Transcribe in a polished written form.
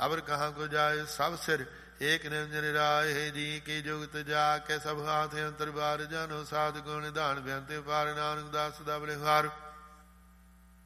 ਅਵਰ ਕਹਾਂ ਕੋ ਜਾਏ ਸਭ ਸਿਰ ਏਕ ਨਿਰੰਜਨ ਰਾਏ ਜੀ ਕੀ ਜੁਗਤ ਜਾ ਕੇ ਸਭ ਹਾਥ ਅੰਤਰ ਬਾਰ ਜਾਨੋ ਸਾਧ ਗੁਣ ਨਿਧਾਨ ਬੇਅੰਤ ਪਾਰ ਨਾਨਕ ਦਾਸ ਦਾ ਬਲਿਹਾਰ